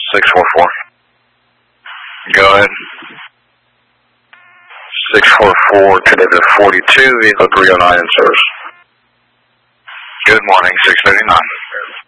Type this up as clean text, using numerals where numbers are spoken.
644. Go ahead. 644, connected 42, vehicle 309 in service. Good morning, 639.